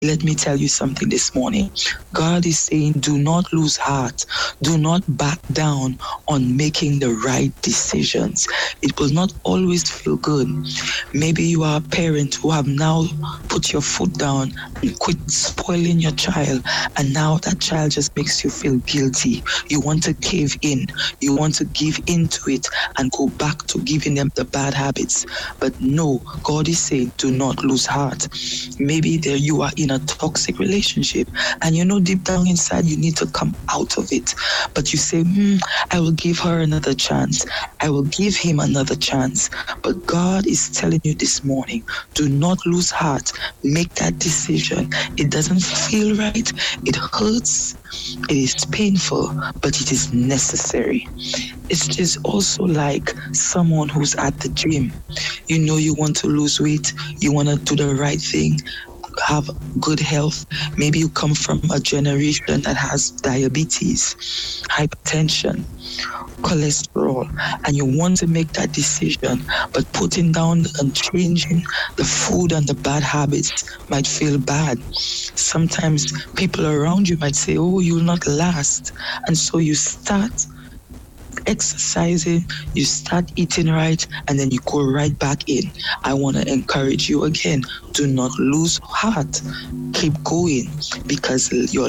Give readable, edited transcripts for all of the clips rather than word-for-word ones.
Let me tell you something this morning. God is saying, do not lose heart. Do not back down on making the right decisions. It will not always feel good. Maybe you are a parent who have now put your foot down and quit spoiling your child, and now that child just makes you feel guilty. You want to cave in. You want to give into it and go back to giving them the bad habits. But no, God is saying, do not lose heart. Maybe there you are in a toxic relationship, and you know deep down inside you need to come out of it, but you say, I will give her another chance, I will give him another chance. But God is telling you this morning, do not lose heart. Make that decision. It doesn't feel right, it hurts, it is painful, but it is necessary. It is also like someone who's at the gym. You know you want to lose weight, you want to do the right thing, have good health. Maybe you come from a generation that has diabetes, hypertension, cholesterol, and you want to make that decision, but putting down and changing the food and the bad habits might feel bad. Sometimes people around you might say, oh, you'll not last. And so you start exercising, you start eating right, and then you go right back in. I want to encourage you again, do not lose heart. Keep going, because your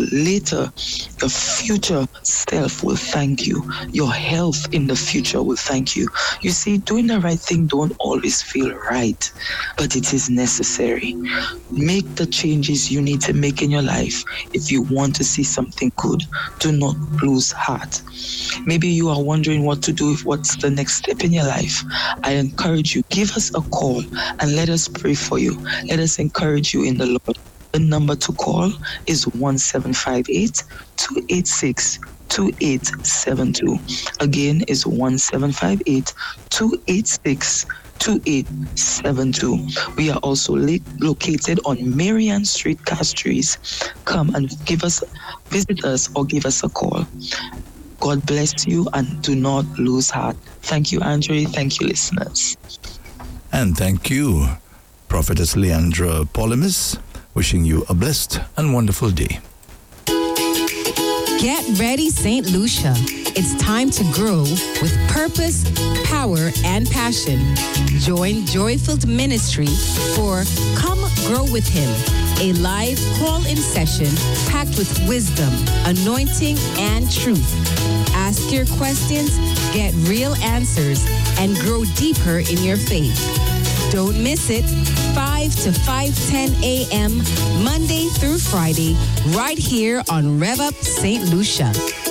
future self will thank you. Your health in the future will thank you. You see, doing the right thing don't always feel right, but it is necessary. Make the changes you need to make in your life if you want to see something good. Do not lose heart. Maybe you are wondering what to do, what's the next step in your life. I encourage you, give us a call and let us pray for you. Let us encourage you in the Lord. The number to call is 1758-286-2872. Again, is 1758-286-2872. We are also located on Marian Street, Castries. Come and visit us or give us a call. God bless you, and do not lose heart. Thank you, Andre. Thank you, listeners. And thank you, Prophetess Leandra Polymus. Wishing you a blessed and wonderful day. Get ready, St. Lucia. It's time to grow with purpose, power, and passion. Join Joy-Filled Ministry for Come Grow With Him, a live call-in session packed with wisdom, anointing, and truth. Ask your questions, get real answers, and grow deeper in your faith. Don't miss it. 5 to 5:10 a.m. Monday through Friday, right here on Rev Up St. Lucia.